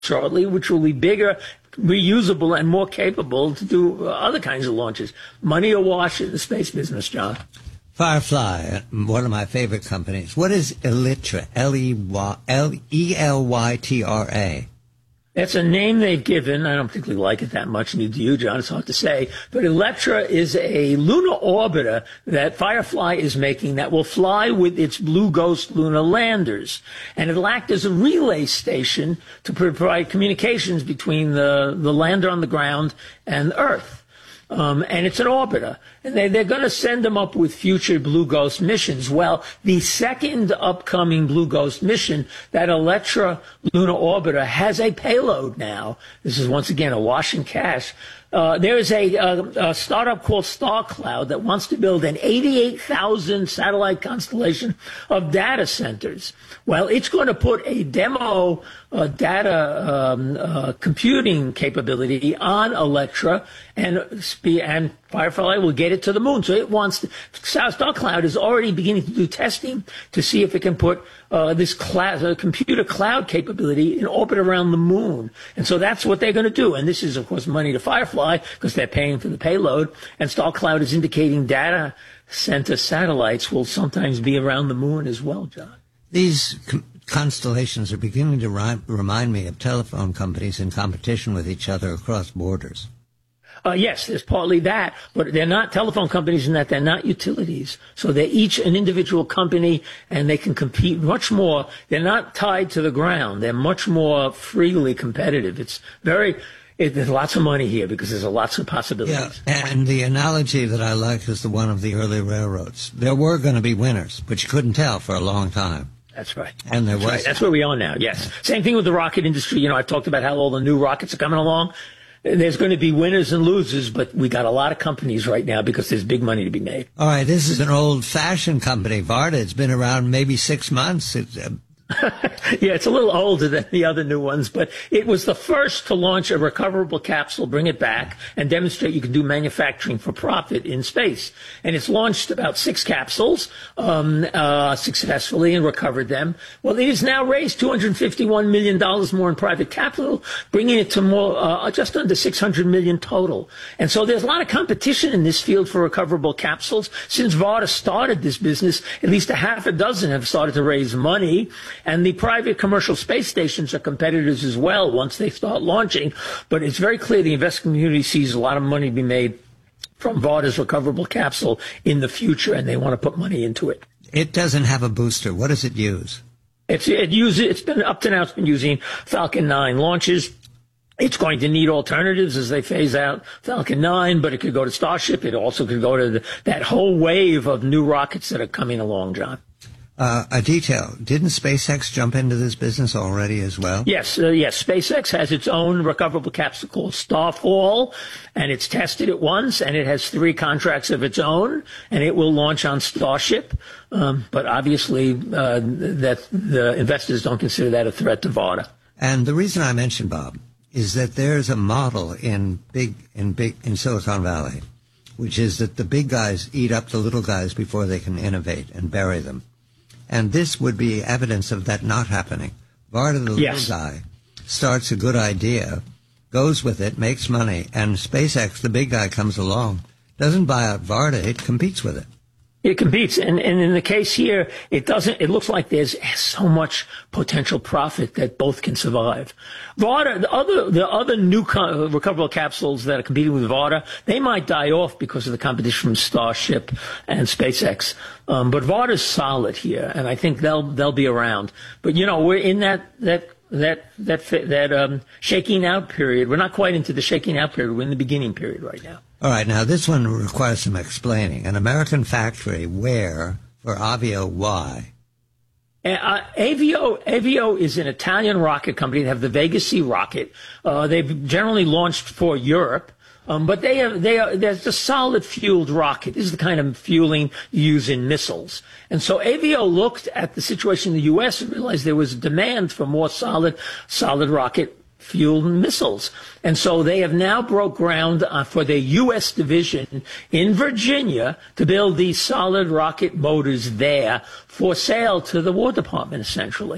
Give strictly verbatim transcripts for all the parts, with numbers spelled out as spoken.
shortly, which will be bigger, reusable, and more capable to do uh, other kinds of launches. Money awash in the space business, John. Firefly, one of my favorite companies. What is Elytra? L E Y L E L Y T R A. That's a name they've given. I don't particularly like it that much, neither do you, John. It's hard to say. But Elytra is a lunar orbiter that Firefly is making that will fly with its Blue Ghost lunar landers. And it'll act as a relay station to provide communications between the, the lander on the ground and Earth. Um, and it's an orbiter. And they, they're going to send them up with future Blue Ghost missions. Well, the second upcoming Blue Ghost mission, that Elytra lunar orbiter, has a payload now. This is, once again, a wash and cash. Uh, there is a, a, a startup called StarCloud that wants to build an eighty-eight thousand satellite constellation of data centers. Well, it's going to put a demo uh, data um, uh, computing capability on Elytra, and and Firefly will get it to the moon. So it wants to, StarCloud is already beginning to do testing to see if it can put uh, this cloud, uh, computer cloud capability in orbit around the moon. And so that's what they're going to do. And this is, of course, money to Firefly because they're paying for the payload. And StarCloud is indicating data center satellites will sometimes be around the moon as well, John. These com- constellations are beginning to ri- remind me of telephone companies in competition with each other across borders. Uh, yes, there's partly that, but they're not telephone companies in that they're not utilities. So they're each an individual company, and they can compete much more. They're not tied to the ground. They're much more freely competitive. It's very, it, there's lots of money here because there's lots of possibilities. Yeah, and the analogy that I like is the one of the early railroads. There were going to be winners, but you couldn't tell for a long time. That's right. And there That's was. Right. That's where we are now, yes. Same thing with the rocket industry. You know, I've talked about how all the new rockets are coming along. There's going to be winners and losers, but we got a lot of companies right now because there's big money to be made. All right, this is an old-fashioned company, Varda. It's been around maybe six months. It's, uh... Yeah, it's a little older than the other new ones, but it was the first to launch a recoverable capsule, bring it back, and demonstrate you can do manufacturing for profit in space. And it's launched about six capsules um, uh, successfully and recovered them. Well, it has now raised two hundred fifty-one million dollars more in private capital, bringing it to more uh, just under six hundred million dollars total. And so there's a lot of competition in this field for recoverable capsules. Since Varda started this business, at least a half a dozen have started to raise money. And the private commercial space stations are competitors as well once they start launching. But it's very clear the investment community sees a lot of money to be made from Varda's recoverable capsule in the future, and they want to put money into it. It doesn't have a booster. What does it use? It's, it uses, it's been, up to now, it's been using Falcon nine launches. It's going to need alternatives as they phase out Falcon nine, but it could go to Starship. It also could go to the, that whole wave of new rockets that are coming along, John. Uh, a detail. Didn't SpaceX jump into this business already as well? Yes, uh, yes. SpaceX has its own recoverable capsule called Starfall, and it's tested it once, and it has three contracts of its own, and it will launch on Starship. Um, but obviously, uh, that the investors don't consider that a threat to Varda. And the reason I mentioned, Bob, is that there's a model in big in big in Silicon Valley, which is that the big guys eat up the little guys before they can innovate and bury them. And this would be evidence of that not happening. Varda, the yes. little guy, starts a good idea, goes with it, makes money, and SpaceX, the big guy, comes along, doesn't buy out Varda, it competes with it. It competes, and, and in the case here, it doesn't. It looks like there's so much potential profit that both can survive. Varda, the other, the other new co- recoverable capsules that are competing with Varda, they might die off because of the competition from Starship and SpaceX. Um, but Varda's solid here, and I think they'll they'll be around. But you know, we're in that that that that that um, shaking out period. We're not quite into the shaking out period. We're in the beginning period right now. All right, now this one requires some explaining. An American factory where for Avio why? Uh, Avio, Avio is an Italian rocket company. They have the Vega C rocket. Uh, they've generally launched for Europe. Um, but they have, they are, there's a solid fueled rocket. This is the kind of fueling you use in missiles. And so Avio looked at the situation in the U S and realized there was a demand for more solid, solid rocket fueled missiles. And so they have now broke ground uh, for their U S division in Virginia to build these solid rocket motors there for sale to the War Department, essentially.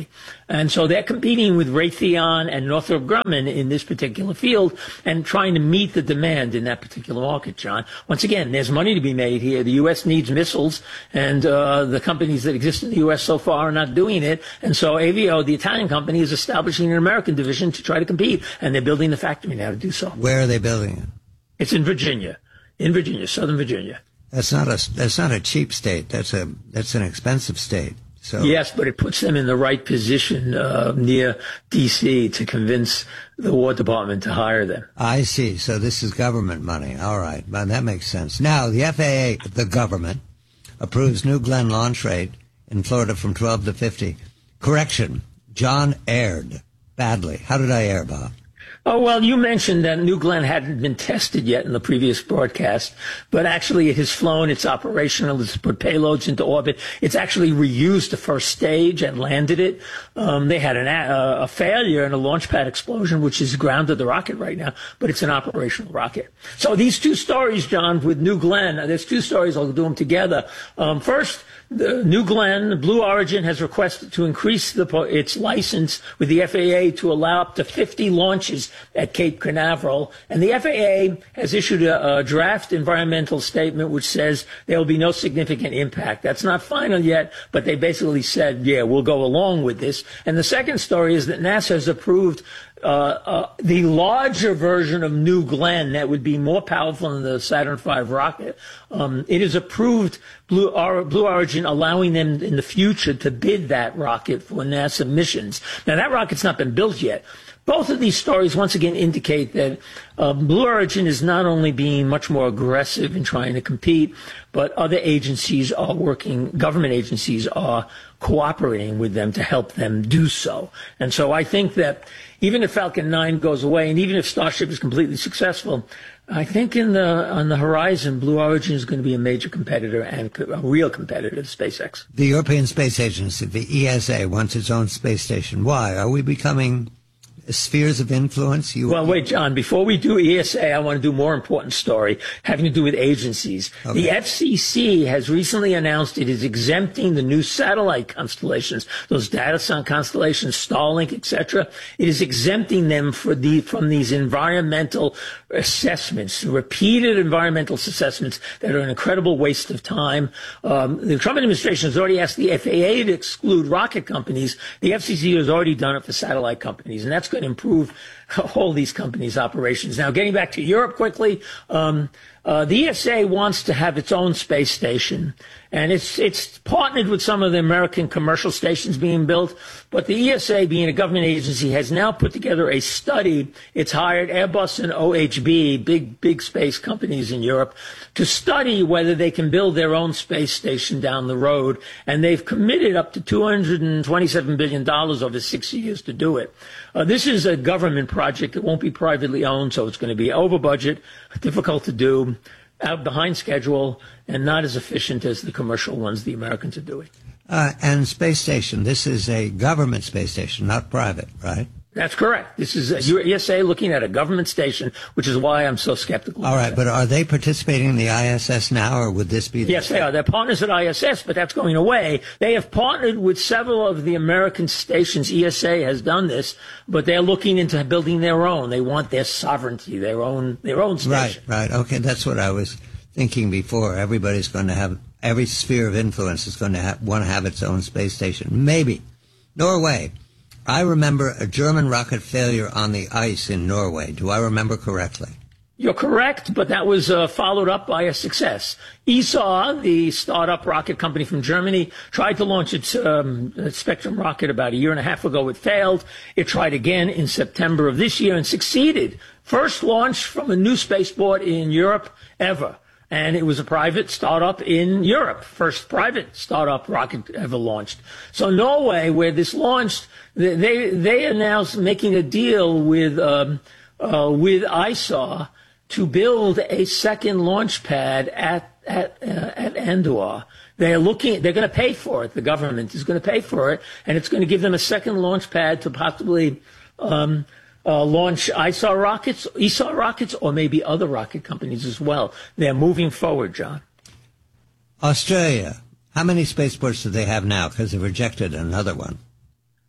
And so they're competing with Raytheon and Northrop Grumman in this particular field and trying to meet the demand in that particular market, John. Once again, there's money to be made here. The U S needs missiles, and uh, the companies that exist in the U S so far are not doing it. And so A V O, the Italian company, is establishing an American division to try to compete, and they're building the factory now to do so. Where are they building it? It's in Virginia, in Virginia, Southern Virginia. That's not a that's not a cheap state. That's a that's an expensive state. So yes, but it puts them in the right position uh, near D C to convince the War Department to hire them. I see. So this is government money. All right, well, that makes sense. Now the F A A, the government, approves New Glenn launch rate in Florida from twelve to fifty. Correction: John erred badly. How did I err, Bob? Oh, well, you mentioned that New Glenn hadn't been tested yet in the previous broadcast, but actually it has flown, it's operational, it's put payloads into orbit. It's actually reused the first stage and landed it. Um, they had an, a, a failure and a launch pad explosion, which has grounded the rocket right now, but it's an operational rocket. So these two stories, John, with New Glenn, there's two stories, I'll do them together. Um, first, the New Glenn, Blue Origin, has requested to increase the, its license with the F A A to allow up to fifty launches at Cape Canaveral. And the F A A has issued a, a draft environmental statement which says there will be no significant impact. That's not final yet, but they basically said, yeah, we'll go along with this. And the second story is that NASA has approved Uh, uh, the larger version of New Glenn that would be more powerful than the Saturn five rocket. Um, it has approved Blue, or, Blue Origin, allowing them in the future to bid that rocket for NASA missions. Now, that rocket's not been built yet. Both of these stories once again indicate that uh, Blue Origin is not only being much more aggressive in trying to compete, but other agencies are working, government agencies are cooperating with them to help them do so. And so I think that even if Falcon nine goes away, and even if Starship is completely successful, I think in the on the horizon, Blue Origin is going to be a major competitor and a real competitor to SpaceX. The European Space Agency, the E S A, wants its own space station. Why? Are we becoming spheres of influence? You, well, wait, John, before we do E S A, I want to do a more important story having to do with agencies. Okay. The F C C has recently announced it is exempting the new satellite constellations, those data center constellations, Starlink, et cetera. It is exempting them for the, from these environmental assessments, repeated environmental assessments that are an incredible waste of time. Um, the Trump administration has already asked the F A A to exclude rocket companies. The F C C has already done it for satellite companies, and that's going to improve all these companies' operations. Now, getting back to Europe quickly, um, uh, the E S A wants to have its own space station, and it's it's partnered with some of the American commercial stations being built. But the E S A, being a government agency, has now put together a study. It's hired Airbus and O H B, big big space companies in Europe, to study whether they can build their own space station down the road. And they've committed up to two hundred twenty-seven billion dollars over six years to do it. Uh, this is a government project. It won't be privately owned, so it's going to be over budget, difficult to do, out behind schedule, and not as efficient as the commercial ones the Americans are doing. Uh, and space station, this is a government space station, not private, right? That's correct. This is a E S A looking at a government station, which is why I'm so skeptical. All right, but are they participating in the I S S now, or would this be? The yes, they are. They're partners at I S S, but that's going away. They have partnered with several of the American stations. E S A has done this, but they're looking into building their own. They want their sovereignty, their own, their own station. Right, right. Okay, that's what I was thinking before. Everybody's going to have, every sphere of influence is going to have, want to have its own space station. Maybe. Norway. I remember a German rocket failure on the ice in Norway. Do I remember correctly? You're correct, but that was uh, followed up by a success. E S A, the startup rocket company from Germany, tried to launch its um, Spectrum rocket about a year and a half ago. It failed. It tried again in September of this year and succeeded. First launch from a new spaceport in Europe ever. And it was a private startup in Europe, first private startup rocket ever launched. So Norway, where this launched, they they are now making a deal with um, uh, with I S A to build a second launch pad at at uh, at Andor. They're looking. They're going to pay for it. The government is going to pay for it, and it's going to give them a second launch pad to possibly Um, Uh, launch I S A rockets, E S A rockets, or maybe other rocket companies as well. They're moving forward, John. Australia. How many spaceports do they have now? Because they've rejected another one.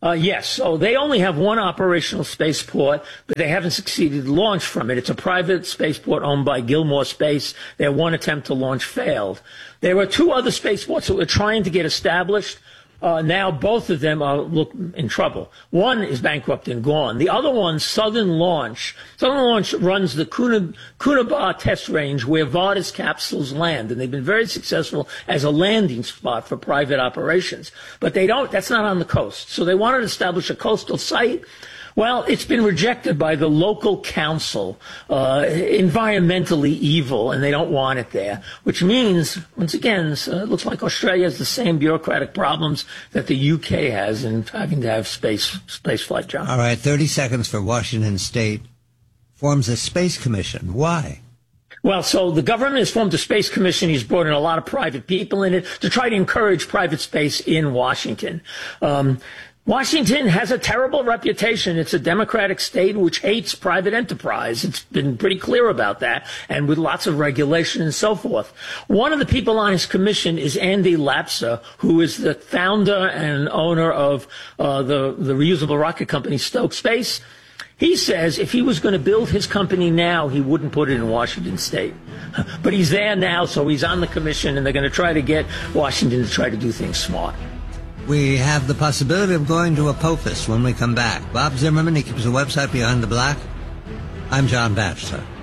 Uh, yes, so they only have one operational spaceport, but they haven't succeeded to launch from it. It's a private spaceport owned by Gilmore Space. Their one attempt to launch failed. There were two other spaceports that were trying to get established. Uh, now both of them are look in trouble. One is bankrupt and gone. The other one, Southern Launch. Southern Launch runs the Cunab- Cunnabar test range where Vardis capsules land, and they've been very successful as a landing spot for private operations. But they don't. That's not on the coast. So they wanted to establish a coastal site. Well, it's been rejected by the local council, uh, environmentally evil, and they don't want it there, which means, once again, uh, it looks like Australia has the same bureaucratic problems that the U K has in having to have space, space flight, John. All right, thirty seconds for Washington State forms a space commission. Why? Well, so the government has formed a space commission. He's brought in a lot of private people in it to try to encourage private space in Washington. Um, Washington has a terrible reputation. It's a democratic state which hates private enterprise. It's been pretty clear about that, and with lots of regulation and so forth. One of the people on his commission is Andy Lapsa, who is the founder and owner of uh, the, the reusable rocket company Stoke Space. He says if he was going to build his company now, he wouldn't put it in Washington State. But he's there now, so he's on the commission, and they're going to try to get Washington to try to do things smart. We have the possibility of going to Apophis when we come back. Bob Zimmerman, he keeps a website Behind the Black. I'm John Batchelor.